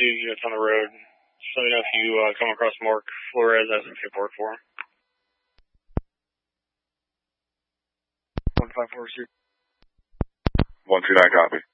2 units on the road. Just let me know if you come across Mark Flores as a paperwork for him. 1542. 129, copy.